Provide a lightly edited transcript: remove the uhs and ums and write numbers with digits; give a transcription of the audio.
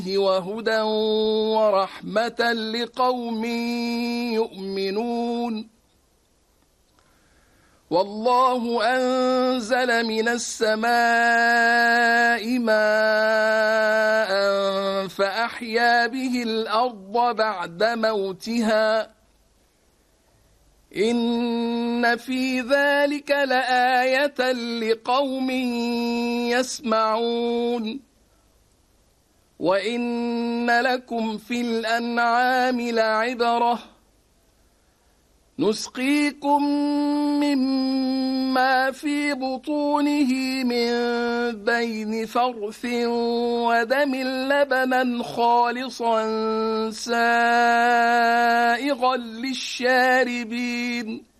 وهدى ورحمة لقوم يؤمنون. والله أنزل من السماء ماء فأحيا به الأرض بعد موتها إن في ذلك لآية لقوم يسمعون. وإن لكم في الأنعام لعبرة نسقيكم مما في بطونه من بين فرث ودم لبنا خالصا سائغا للشاربين